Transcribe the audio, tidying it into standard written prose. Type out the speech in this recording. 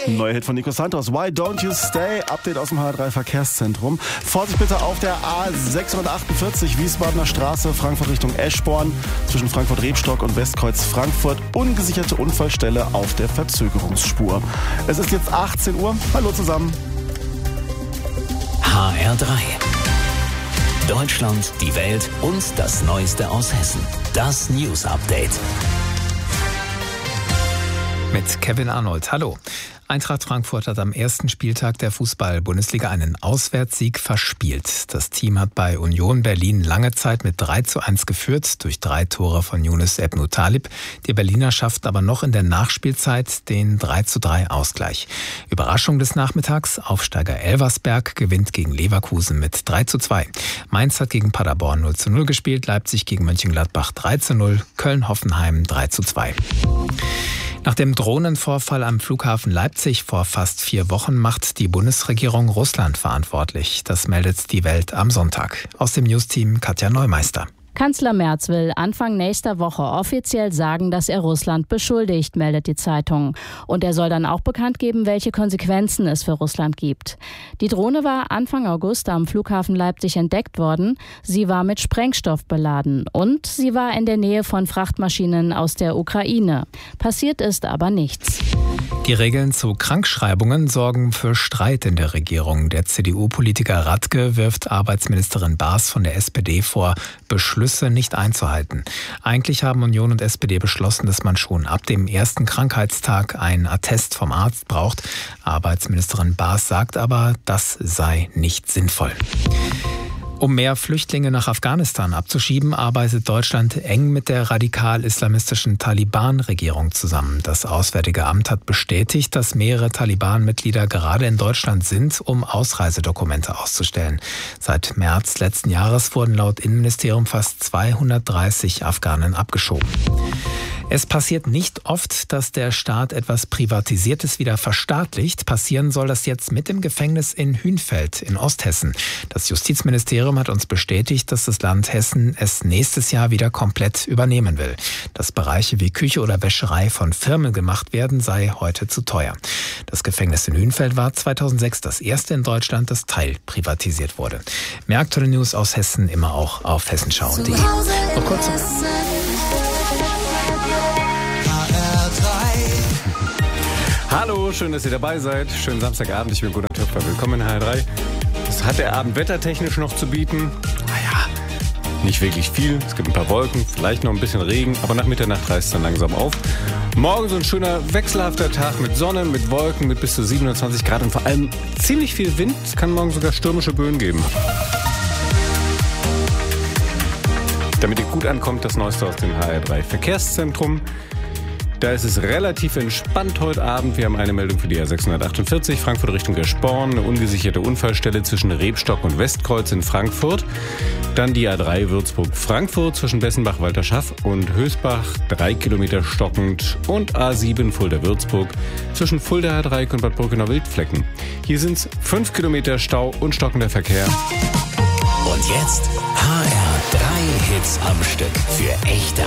Neuer Hit von Nico Santos. Why Don't You Stay? Update aus dem HR3 Verkehrszentrum. Vorsicht bitte auf der A648 Wiesbadener Straße, Frankfurt Richtung Eschborn. Zwischen Frankfurt-Rebstock und Westkreuz Frankfurt. Ungesicherte Unfallstelle auf der Verzögerungsspur. Es ist jetzt 18 Uhr. Hallo zusammen. HR3. Deutschland, die Welt und das Neueste aus Hessen. Das News Update. Mit Kevin Arnold. Hallo. Eintracht Frankfurt hat am ersten Spieltag der Fußball-Bundesliga einen Auswärtssieg verspielt. Das Team hat bei Union Berlin lange Zeit mit 3:1 geführt, durch 3 Tore von Yunus Ebnu Talib. Die Berliner schafften aber noch in der Nachspielzeit den 3:3 Ausgleich. Überraschung des Nachmittags, Aufsteiger Elversberg gewinnt gegen Leverkusen mit 3:2. Mainz hat gegen Paderborn 0:0 gespielt, Leipzig gegen Mönchengladbach 3:0, Köln-Hoffenheim 3:2. Nach dem Drohnenvorfall am Flughafen Leipzig vor fast 4 Wochen macht die Bundesregierung Russland verantwortlich. Das meldet die Welt am Sonntag. Aus dem Newsteam Katja Neumeister. Kanzler Merz will Anfang nächster Woche offiziell sagen, dass er Russland beschuldigt, meldet die Zeitung. Und er soll dann auch bekannt geben, welche Konsequenzen es für Russland gibt. Die Drohne war Anfang August am Flughafen Leipzig entdeckt worden. Sie war mit Sprengstoff beladen und sie war in der Nähe von Frachtmaschinen aus der Ukraine. Passiert ist aber nichts. Die Regeln zu Krankschreibungen sorgen für Streit in der Regierung. Der CDU-Politiker Radke wirft Arbeitsministerin Baas von der SPD vor, Beschlüsse nicht einzuhalten. Eigentlich haben Union und SPD beschlossen, dass man schon ab dem ersten Krankheitstag einen Attest vom Arzt braucht. Arbeitsministerin Baas sagt aber, das sei nicht sinnvoll. Um mehr Flüchtlinge nach Afghanistan abzuschieben, arbeitet Deutschland eng mit der radikal-islamistischen Taliban-Regierung zusammen. Das Auswärtige Amt hat bestätigt, dass mehrere Taliban-Mitglieder gerade in Deutschland sind, um Ausreisedokumente auszustellen. Seit März letzten Jahres wurden laut Innenministerium fast 230 Afghanen abgeschoben. Es passiert nicht oft, dass der Staat etwas Privatisiertes wieder verstaatlicht. Passieren soll das jetzt mit dem Gefängnis in Hünfeld in Osthessen. Das Justizministerium hat uns bestätigt, dass das Land Hessen es nächstes Jahr wieder komplett übernehmen will. Dass Bereiche wie Küche oder Wäscherei von Firmen gemacht werden, sei heute zu teuer. Das Gefängnis in Hünfeld war 2006 das erste in Deutschland, das teilprivatisiert wurde. Mehr aktuelle News aus Hessen immer auch auf hessenschau.de. Noch kurz. Hallo, schön, dass ihr dabei seid. Schönen Samstagabend, ich bin Gunnar Töpfer. Willkommen in HR3. Was hat der Abend wettertechnisch noch zu bieten? Naja, nicht wirklich viel. Es gibt ein paar Wolken, vielleicht noch ein bisschen Regen, aber nach Mitternacht reißt es dann langsam auf. Morgen so ein schöner wechselhafter Tag mit Sonne, mit Wolken, mit bis zu 27 Grad und vor allem ziemlich viel Wind. Es kann morgen sogar stürmische Böen geben. Damit ihr gut ankommt, das Neueste aus dem HR3 Verkehrszentrum. Da ist es relativ entspannt heute Abend. Wir haben eine Meldung für die A648, Frankfurt Richtung Eschborn, eine ungesicherte Unfallstelle zwischen Rebstock und Westkreuz in Frankfurt. Dann die A3 Würzburg-Frankfurt zwischen Bessenbach-Walterschaff und Hösbach, 3 Kilometer stockend. Und A7 Fulda-Würzburg zwischen Fulda-Dreieck und Bad Brückenau-Wildflecken. Hier sind es 5 Kilometer Stau und stockender Verkehr. Und jetzt HR3 Hits am Stück für echte